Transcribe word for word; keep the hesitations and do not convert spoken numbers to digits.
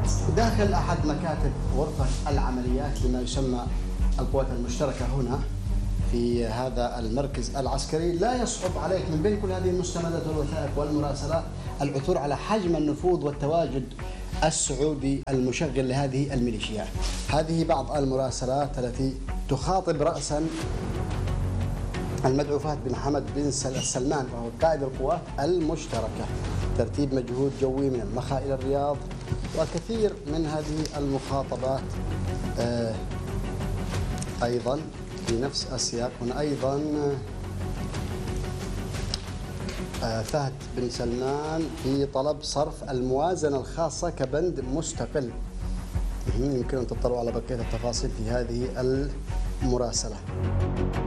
داخل أحد مكاتب غرفة العمليات بما يسمى القوات المشتركة هنا في هذا المركز العسكري، لا يصعب عليك من بين كل هذه المستندات والوثائق والمراسلات العثور على حجم النفوذ والتواجد السعودي المشغل لهذه الميليشيات. هذه بعض المراسلات التي تخاطب رأسا المدعو فهد بن حمد بن سلمان وهو قائد القوات المشتركة، ترتيب مجهود جوي من المخا إلى الرياض، وكثير من هذه المخاطبات آه أيضا في نفس السياق. هنا أيضا آه فهد بن سلمان في طلب صرف الموازنة الخاصة كبند مستقل. يمكن أن تطلعوا على بقية التفاصيل في هذه المراسلة.